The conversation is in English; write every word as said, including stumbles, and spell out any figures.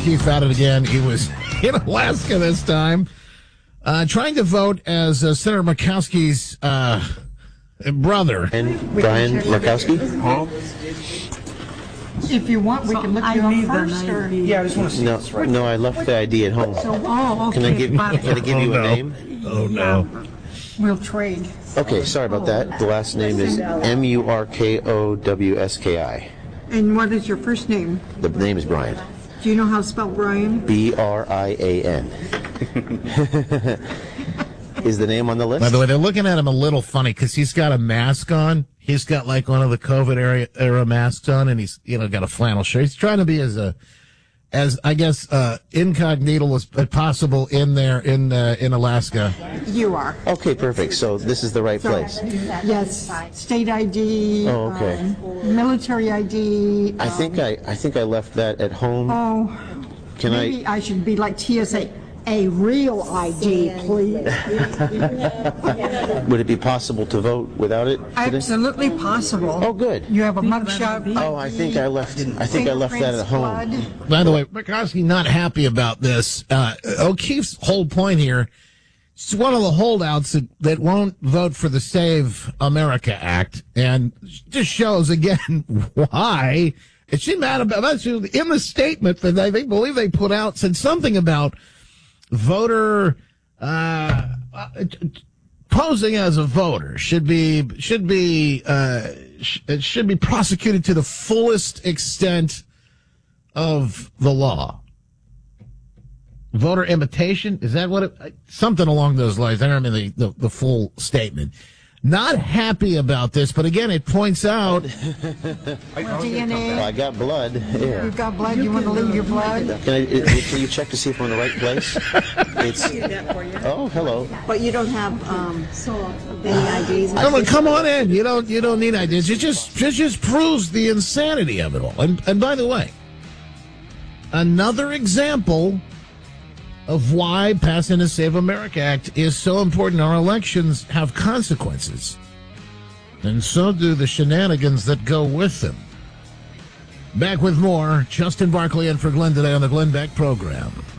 O'Keefe at it again. He was in Alaska this time, uh, trying to vote as uh, Senator Murkowski's uh, brother. And Brian Murkowski? Home? If you want, we So can look I you up need the first. Or... Yeah, I just want to see No, this right. no, I left the I D at home. So, oh, okay. Can I give, can I give you Oh, a no. name? Oh, no. We'll trade. Okay, sorry about that. The last name is M U R K O W S K I. And what is your first name? The name is Brian. Do you know how to spell Brian? B R I A N. Is the name on the list? By the way, they're looking at him a little funny because he's got a mask on. He's got like one of the COVID era, era masks on, and he's, you know, got a flannel shirt. He's trying to be as a, as I guess, uh, incognito as possible in there in uh, in Alaska. You are. Okay, perfect. So this is the right place. Yes. State I D. Oh, okay. Um, military I D. I think I, I think I left that at home. Oh, Can maybe I? I should be like T S A. A real I D, please. Would it be possible to vote without it today? Absolutely possible. Oh, good. You have a mugshot. Oh, I think I left. I think I left that at home. Blood. By the way, Murkowski not happy about this. Uh, O'Keefe's whole point here, she's one of the holdouts that, that won't vote for the Save America Act, and just shows again why. Is she mad about that? She, in the statement that they, they believe they put out, said something about voter uh, posing as a voter should be should be uh, sh- it should be prosecuted to the fullest extent of the law. Voter imitation, is that what it, something along those lines? I don't remember the, the, the full statement. Not happy about this, but again, it points out. D N Well, A. I got blood here. You've got blood. You want to leave your blood? Can I? Can you check to see if I'm in the right place? It's. Oh, hello. But you don't have um, any I Ds? Come on, come on in. You don't you don't need ideas. It just it just proves the insanity of it all. And and by the way, another example of why passing the Save America Act is so important. Our elections have consequences, and so do the shenanigans that go with them. Back with more. Justin Barkley in for Glenn today on the Glenn Beck program.